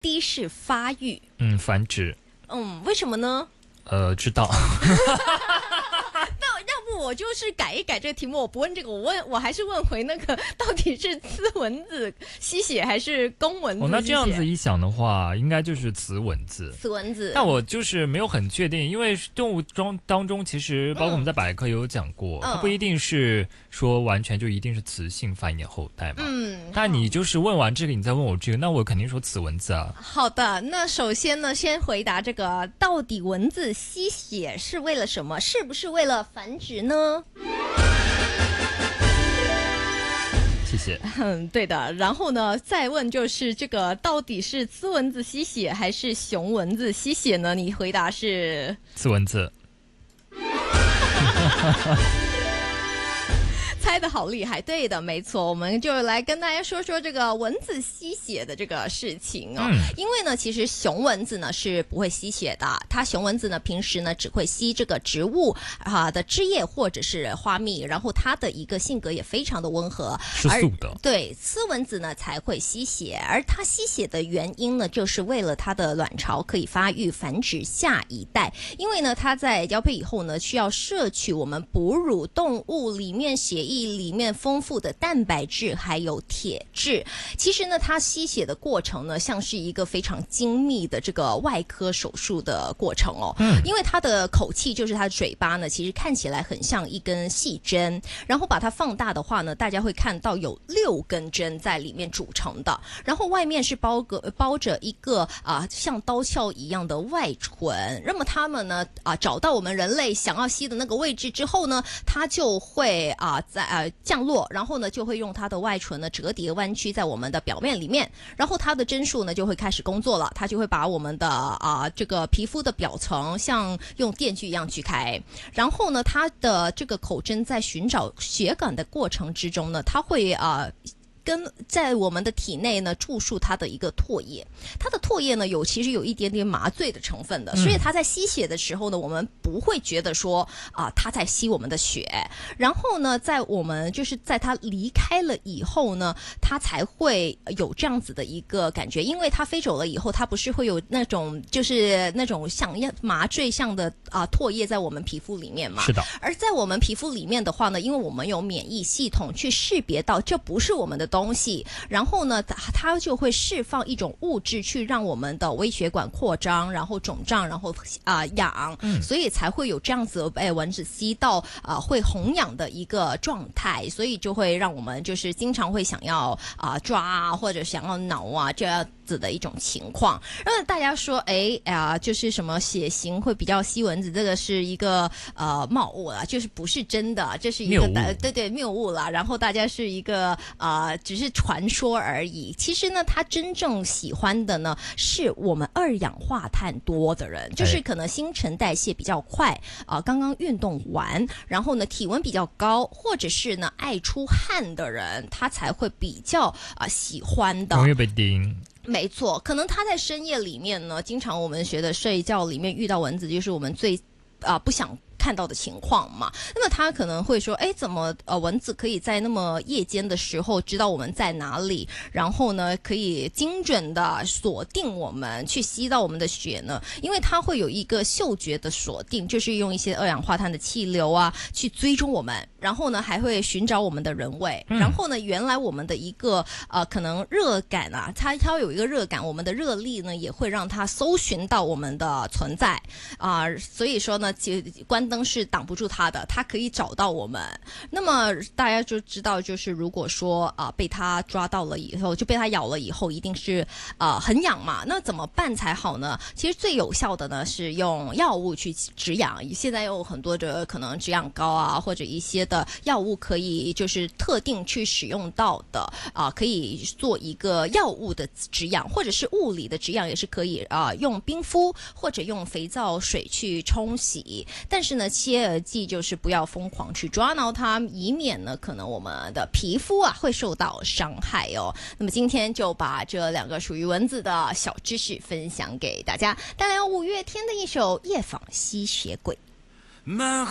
D 是发育。 繁殖。 为什么呢？ 知道。 要不我就是改一改这个题目，我不问这个，我还是问回那个到底是雌蚊子吸血还是公蚊子吸血？ 那这样子一想的话，应该就是雌蚊子。 雌蚊子， 但我就是没有很确定，因为动物当中其实包括我们在百科也有讲过，它不一定是说完全就一定是雌性繁衍后代嘛。但你就是问完这个，你再问我这个，那我肯定说雌蚊子啊。 好的，那首先呢，先回答这个，到底蚊子吸血是为了什么？是不是为了繁殖呢？ 谢谢。 对的。然后呢，再问就是这个，到底是雌蚊子吸血还是雄蚊子吸血呢？你回答是雌蚊子。 猜得好厉害，对的，没错，我们就来跟大家说说这个蚊子吸血的这个事情哦。因为呢，其实雄蚊子呢是不会吸血的，它雄蚊子呢平时呢只会吸这个植物的枝叶或者是花蜜，然后它的一个性格也非常的温和， 是素的。 对，雌蚊子呢才会吸血，而它吸血的原因呢，就是为了它的卵巢可以发育繁殖下一代。因为呢，它在交配以后呢，需要摄取我们哺乳动物里面血液里面丰富的蛋白质还有铁质。其实呢，它吸血的过程呢，像是一个非常精密的这个外科手术的过程哦。因为它的口气就是它的嘴巴呢，其实看起来很像一根细针，然后把它放大的话呢，大家会看到有6根针在里面组成的，然后外面是包着一个像刀鞘一样的外唇。那么它们呢找到我们人类想要吸的那个位置之后呢，它就会降落，然后呢就会用它的外唇呢折叠弯曲在我们的表面里面，然后它的针数呢就会开始工作了，它就会把我们的这个皮肤的表层像用电锯一样锯开，然后呢它的这个口针在寻找血管的过程之中呢，它会在我们的体内呢注入它的一个唾液，它的唾液呢其实有一点点麻醉的成分的，所以它在吸血的时候呢，我们不会觉得说它在吸我们的血。然后呢，在它离开了以后呢，它才会有这样子的一个感觉，因为它飞走了以后，它不是会有那种像麻醉像的唾液在我们皮肤里面嘛？ 是的。 而在我们皮肤里面的话呢，因为我们有免疫系统去识别到这不是我们的东西，然后呢它就会释放一种物质去让我们的微血管扩张，然后肿胀，然后痒，所以才会有这样子被蚊子吸到会红痒的一个状态，所以就会让我们就是经常会想要抓或者想要挠这样子的一种情况。然后大家说就是什么血型会比较吸蚊子，这个是一个谬误啦，就是不是真的，这是一个谬误啦。然后大家是一个只是传说而已。其实呢，他真正喜欢的呢是我们二氧化碳多的人，就是可能新陈代谢比较快刚刚运动完，然后呢体温比较高，或者是呢爱出汗的人，他才会比较喜欢的。 容易被叮。 没错，可能他在深夜里面呢，经常我们学的睡觉里面遇到蚊子，就是我们最不想看到的情况嘛。那么他可能会说，怎么蚊子可以在那么夜间的时候知道我们在哪里，然后呢可以精准的锁定我们，去吸到我们的血呢？因为它会有一个嗅觉的锁定，就是用一些二氧化碳的气流去追踪我们，然后呢还会寻找我们的人味，然后呢原来我们的一个可能热感它有一个热感，我们的热力呢也会让它搜寻到我们的存在所以说呢关灯是挡不住它的，它可以找到我们。那么大家就知道，就是如果说被它抓到了以后，就被它咬了以后，一定是很痒嘛。那怎么办才好呢？其实最有效的呢是用药物去止痒。现在有很多的可能止痒膏或者一些的药物可以就是特定去使用到的可以做一个药物的止痒，或者是物理的止痒也是可以用冰敷或者用肥皂水去冲洗。但是呢，切耳记就是不要疯狂去抓挠它，以免呢可能我们的皮肤会受到伤害哦。那么今天就把这2个属于蚊子的小知识分享给大家，带来5月天的一首《夜访吸血鬼》。